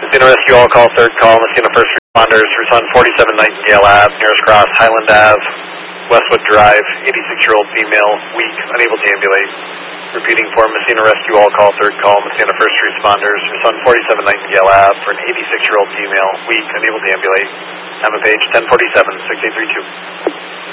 Messina Rescue, all call, third call. Messina first responders, respond 47 Nightingale Ave, nearest cross, Highland Ave, Westwood Drive, 86-year-old female, weak, unable to ambulate. Repeating for Messina Rescue, all call, third call. Messina first responders, respond 47 Nightingale Ave for an 86-year-old female, weak, unable to ambulate. Emma Page, 1047, 6832.